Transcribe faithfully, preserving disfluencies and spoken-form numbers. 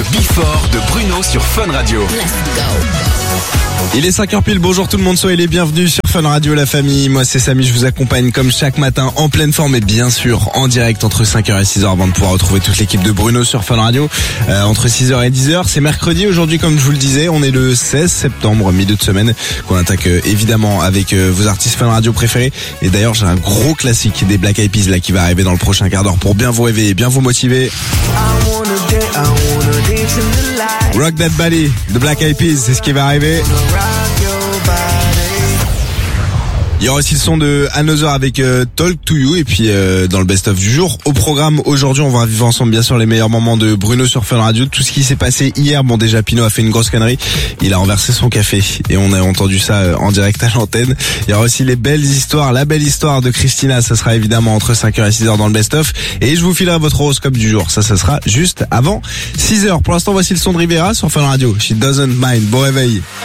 Before de Bruno sur Fun Radio. Let's go. Il est cinq heures pile, bonjour tout le monde, soyez les bienvenus sur Fun Radio la famille. Moi c'est Samy, je vous accompagne comme chaque matin en pleine forme et bien sûr en direct entre cinq heures et six heures avant de pouvoir retrouver toute l'équipe de Bruno sur Fun Radio. Euh, entre six heures et dix heures, c'est mercredi aujourd'hui comme je vous le disais, on est le seize septembre, milieu de semaine, qu'on attaque euh, évidemment avec euh, vos artistes Fun Radio préférés. Et d'ailleurs j'ai un gros classique des Black Eyed Peas là qui va arriver dans le prochain quart d'heure pour bien vous réveiller, bien vous motiver. Rock That Body de Black Eyed Peas, c'est ce qui va arriver. Il y aura aussi le son de Another avec euh, Talk to You et puis euh, dans le best-of du jour. Au programme aujourd'hui, on va vivre ensemble bien sûr les meilleurs moments de Bruno sur Fun Radio. Tout ce qui s'est passé hier, bon déjà Pino a fait une grosse connerie, il a renversé son café et on a entendu ça euh, en direct à l'antenne. Il y aura aussi les belles histoires, la belle histoire de Christina, ça sera évidemment entre cinq heures et six heures dans le best-of. Et je vous filerai votre horoscope du jour, ça ça sera juste avant six heures. Pour l'instant voici le son de Rivera sur Fun Radio. She Doesn't Mind, bon réveil.